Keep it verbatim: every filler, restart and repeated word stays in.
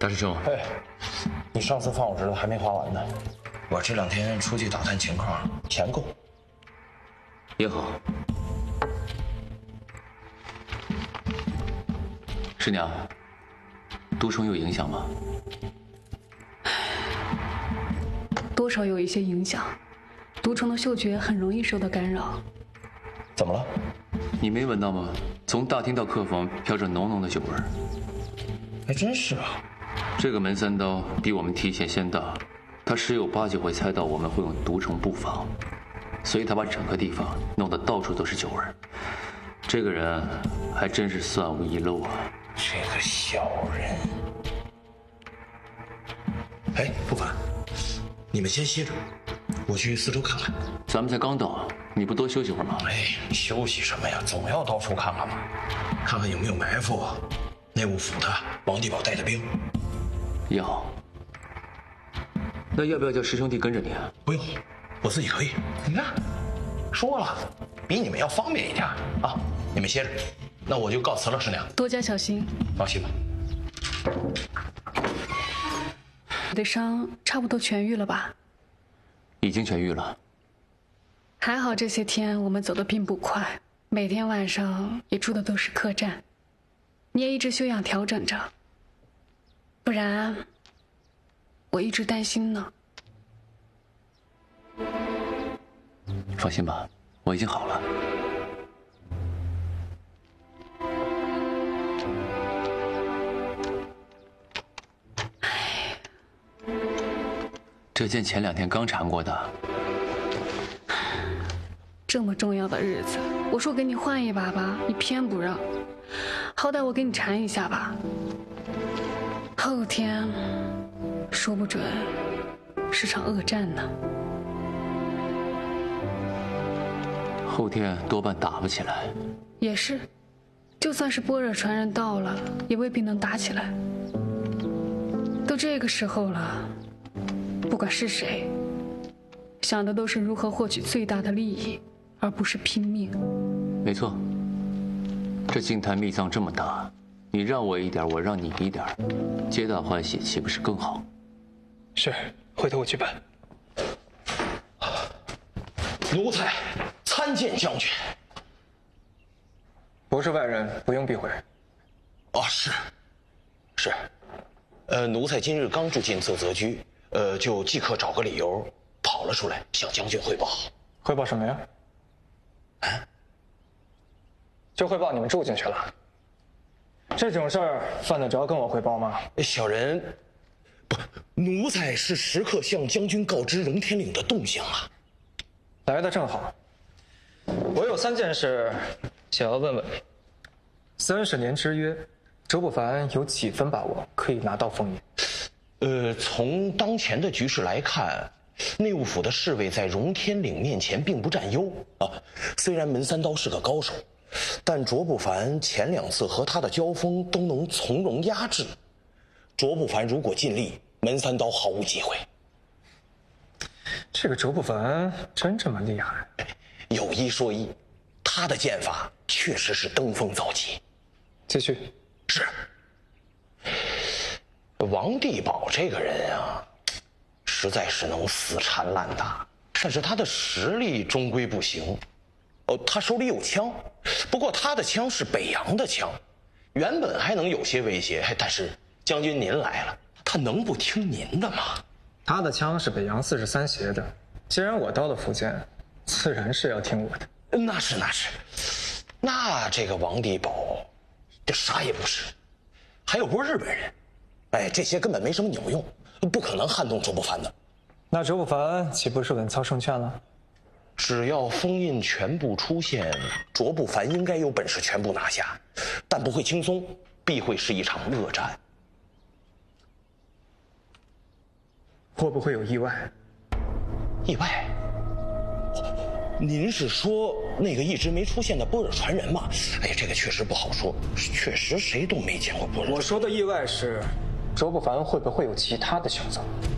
大师兄， 哎，你上次放我侄子还没花完呢， 我这两天出去打探情况， 钱够。 也好。师娘，毒虫有影响吗？ 多少有一些影响，毒虫的嗅觉很容易受到干扰。 怎么了？ 你没闻到吗？从大厅到客房飘着浓浓的酒味儿。 还真是啊。 这个门三刀比我们提前先到，他十有八九会猜到我们会用毒虫布防，所以他把整个地方弄得到处都是酒味儿。这个人还真是算无遗漏啊！ 这个小人。 哎，不凡，你们先歇着，我去四周看看。 咱们才刚到，你不多休息会儿吗？ 哎，休息什么呀？总要到处看看嘛，看看有没有埋伏。内务府的王地保带的兵。 也好。那要不要叫师兄弟跟着你啊？ 不用，我自己可以。 你看，说了，比你们要方便一点啊。你们歇着，那我就告辞了，师娘。 多加小心。 放心吧。 你的伤差不多痊愈了吧？ 已经痊愈了。 还好这些天我们走得并不快，每天晚上也住的都是客栈，你也一直休养调整着，不然我一直担心呢。 放心吧，我已经好了。这件前两天刚缠过的。 这么重要的日子，我说给你换一把吧，你偏不让。好歹我给你缠一下吧。后天说不准是场恶战呢。 后天多半打不起来。 也是，就算是般若传人到了，也未必能打起来。都这个时候了，不管是谁，想的都是如何获取最大的利益，而不是拼命。 没错，这净坛秘藏这么大，你让我一点，我让你一点，皆大欢喜，岂不是更好？ 是，回头我去办。 奴才参见将军。 不是外人，不用避讳。 哦，是，是。呃，奴才今日刚住进泽泽居，呃，就即刻找个理由跑了出来，向将军汇报。 汇报什么呀？ 啊？ 就汇报你们住进去了。这种事儿犯得着跟我汇报吗？ 小人，不，奴才是时刻向将军告知荣天岭的动向啊。 来的正好。我有三件事想要问问你。三十年之约，周不凡有几分把握可以拿到凤眼？ 呃，从当前的局势来看，内务府的侍卫在荣天岭面前并不占优啊。虽然门三刀是个高手，但卓不凡前两次和他的交锋都能从容压制。卓不凡如果尽力，门三刀毫无机会。 这个卓不凡真这么厉害？ 有一说一，他的剑法确实是登峰造极。 继续。 是。王地保这个人啊，实在是能死缠烂打，但是他的实力终归不行。哦，他手里有枪，不过他的枪是北洋的枪，原本还能有些威胁，但是将军您来了，他能不听您的吗？ 他的枪是北洋四十三协的，既然我到了福建，自然是要听我的。 那是那是，那这个王地保，这啥也不是，还有波日本人，哎，这些根本没什么鸟用，不可能撼动卓不凡的。 那卓不凡岂不是稳操胜券了？ 只要封印全部出现，卓不凡应该有本事全部拿下，但不会轻松，必会是一场恶战。 会不会有意外？ 意外？您是说那个一直没出现的般若传人吗？哎呀，这个确实不好说，确实谁都没见过般若。 我说的意外是，卓不凡会不会有其他的选择？